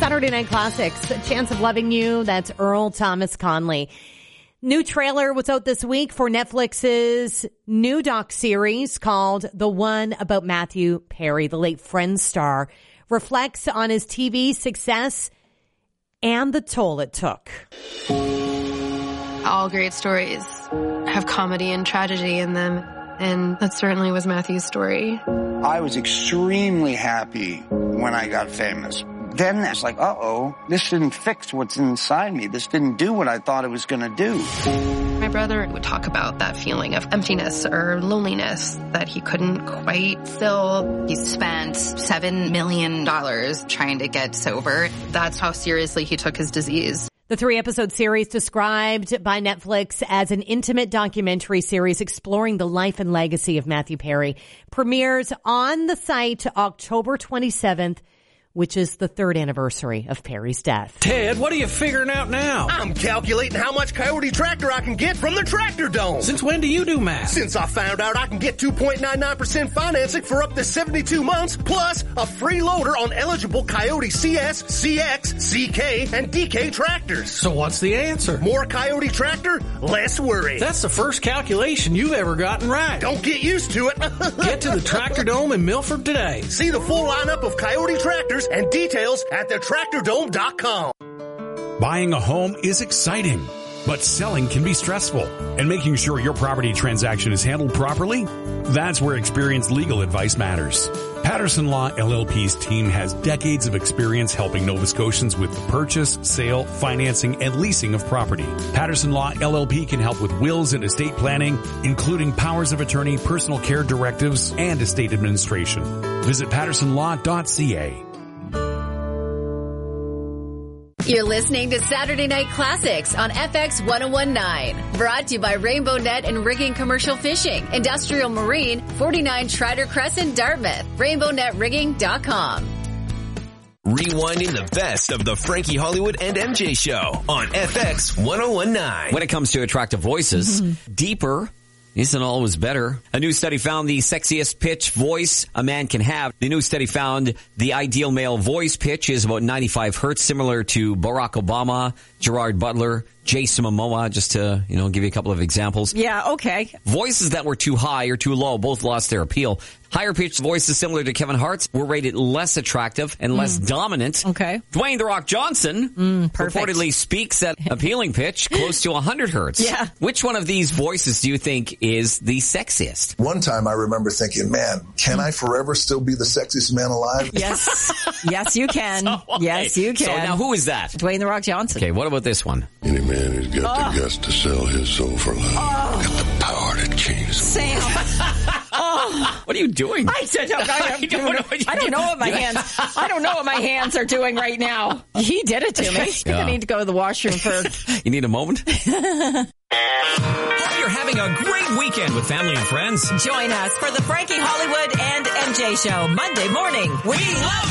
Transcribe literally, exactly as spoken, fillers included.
Saturday Night Classics, A Chance of Loving You. That's Earl Thomas Conley. New trailer was out this week for Netflix's new doc series called The One About Matthew Perry. The late Friends star reflects on his T V success and the toll it took. All great stories have comedy and tragedy in them, and that certainly was Matthew's story. I was extremely happy when I got famous. Then it's like, uh-oh, this didn't fix what's inside me. This didn't do what I thought it was going to do. My brother would talk about that feeling of emptiness or loneliness that he couldn't quite fill. He spent seven million dollars trying to get sober. That's how seriously he took his disease. The three-episode series, described by Netflix as an intimate documentary series exploring the life and legacy of Matthew Perry, premieres on the site October twenty-seventh, which is the third anniversary of Perry's death. Ted, what are you figuring out now? I'm calculating how much Coyote Tractor I can get from the Tractor Dome. Since when do you do math? Since I found out I can get two point nine nine percent financing for up to seventy-two months, plus a free loader on eligible Coyote C S, C X, C K, and D K tractors. So what's the answer? More Coyote Tractor, less worry. That's the first calculation you've ever gotten right. Don't get used to it. Get to the Tractor Dome in Milford today. See the full lineup of Coyote Tractors and details at the tractor dome dot com. Buying a home is exciting, but selling can be stressful. And making sure your property transaction is handled properly, that's where experienced legal advice matters. Patterson Law L L P's team has decades of experience helping Nova Scotians with the purchase, sale, financing, and leasing of property. Patterson Law L L P can help with wills and estate planning, including powers of attorney, personal care directives, and estate administration. Visit patterson law dot c a. You're listening to Saturday Night Classics on F X one oh one point nine. Brought to you by Rainbow Net and Rigging Commercial Fishing, Industrial Marine, forty-nine Trider Crescent, Dartmouth. rainbow net rigging dot com. Rewinding the best of the Frankie Hollywood and M J Show on F X one oh one point nine. When it comes to attractive voices, mm-hmm. deeper isn't always better. A new study found the sexiest pitch voice a man can have. The new study found the ideal male voice pitch is about ninety-five hertz, similar to Barack Obama, Gerard Butler, Jason Momoa, just to, you know, give you a couple of examples. Yeah, okay. Voices that were too high or too low both lost their appeal. Higher pitched voices similar to Kevin Hart's were rated less attractive and less mm. dominant. Okay. Dwayne "The Rock" Johnson mm, reportedly speaks at appealing pitch close to one hundred hertz. Yeah. Which one of these voices do you think is the sexiest? One time I remember thinking, man, can I forever still be the sexiest man alive? Yes. Yes, you can. So, okay. Yes, you can. So now who is that? Dwayne "The Rock" Johnson. Okay, what about this one? Any man who's got oh. the guts to sell his soul for love. Oh. Got the power to change the Sam. Oh. What are you doing? I said, I, I, I, don't, know, what I don't know what my hands. I don't know what my hands are doing right now. He did it to me. I think yeah. I need to go to the washroom for. You need a moment. Hope you're having a great weekend with family and friends. Join us for the Frankie Hollywood and M J Show Monday morning. We love